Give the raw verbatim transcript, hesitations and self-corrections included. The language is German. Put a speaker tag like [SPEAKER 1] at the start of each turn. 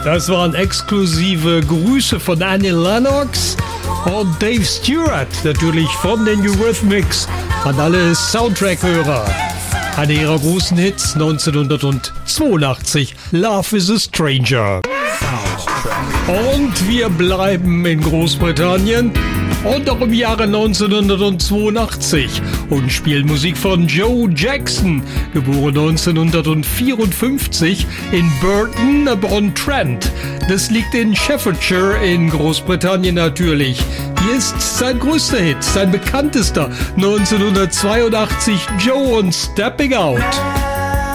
[SPEAKER 1] Das waren exklusive Grüße von Annie Lennox und Dave Stewart, natürlich von den Eurythmics, an alle Soundtrack-Hörer. Einer ihrer großen Hits neunzehnhundertzweiundachtzig, Love is a Stranger. Und wir bleiben in Großbritannien und auch im Jahre neunzehnhundertzweiundachtzig und spielen Musik von Joe Jackson, geboren neunzehnhundertvierundfünfzig in Burton-upon-Trent. Das liegt in Staffordshire in Großbritannien natürlich. Hier ist sein größter Hit, sein bekanntester, neunzehnhundertzweiundachtzig, Joe und Stepping Out.